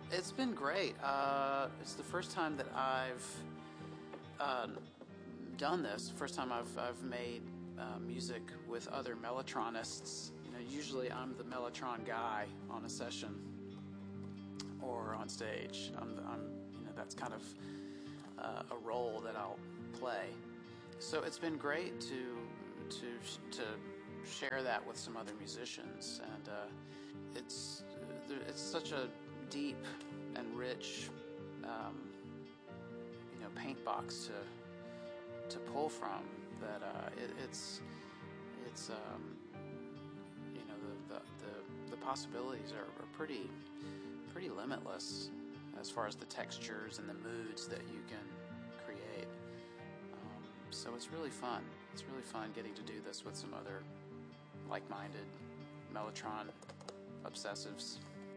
It's been great. It's the first time that I've done this. First time I've made music with other Mellotronists. You know, usually I'm the Mellotron guy on a session or on stage. That's kind of a role that I'll play. So it's been great to share that with some other musicians, and it's such a deep and rich paint box to pull from that the possibilities are pretty limitless as far as the textures and the moods that you can create. So it's really fun. It's really fun getting to do this with some other like-minded Mellotron obsessives.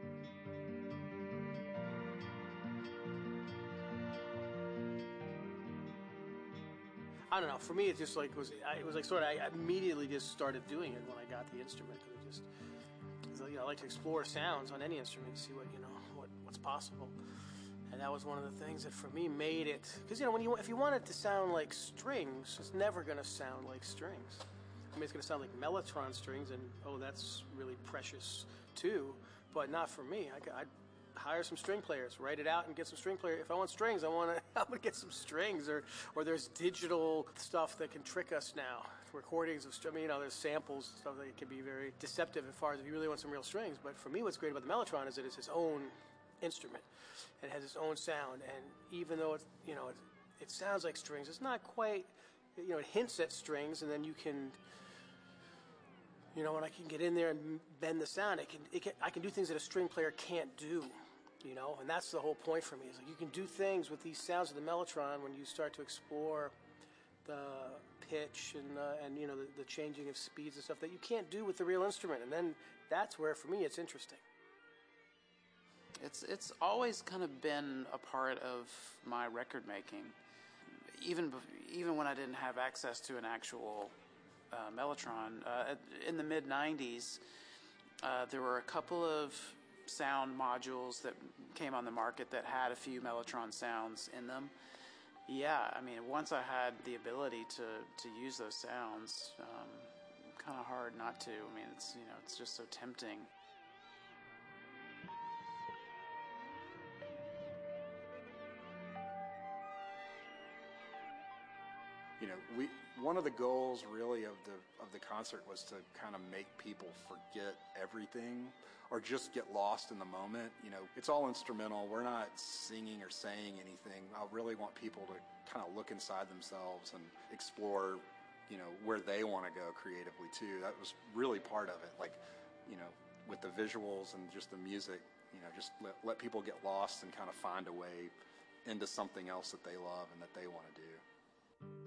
I don't know. For me, it just like I immediately just started doing it when I got the instrument. I like to explore sounds on any instrument, see what's possible. And that was one of the things that for me made it, because if you want it to sound like strings, it's never going to sound like strings. I mean, it's going to sound like Mellotron strings, and that's really precious too. But not for me. I'd hire some string players, write it out, and get some string players. If I want strings, I'm gonna get some strings. Or there's digital stuff that can trick us now. Recordings of there's samples and stuff that can be very deceptive as far as if you really want some real strings. But for me, what's great about the Mellotron is that it's its own instrument. It has its own sound, and even though it sounds like strings, it's not quite. It hints at strings, and then you can. When I can get in there and bend the sound, I can do things that a string player can't do, and that's the whole point for me. Is like you can do things with these sounds of the Mellotron when you start to explore the pitch and the changing of speeds and stuff that you can't do with the real instrument, and then that's where for me it's interesting. It's always kind of been a part of my record making, even when I didn't have access to an actual Mellotron. In the mid-90s, there were a couple of sound modules that came on the market that had a few Mellotron sounds in them. Yeah, I mean, once I had the ability to use those sounds, kind of hard not to. I mean, it's just so tempting. One of the goals really of the concert was to kind of make people forget everything or just get lost in the moment. It's all instrumental. We're not singing or saying anything. I really want people to kind of look inside themselves and explore, where they want to go creatively too. That was really part of it. Like, with the visuals and just the music, just let people get lost and kind of find a way into something else that they love and that they want to do.